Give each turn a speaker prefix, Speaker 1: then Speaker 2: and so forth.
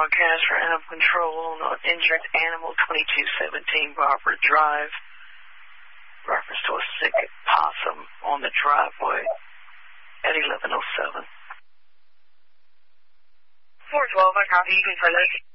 Speaker 1: broadcast for animal control on injured animal 2217 Barbara Drive. Reference to a sick possum on the driveway at 11:07.
Speaker 2: 412, I copy. You can play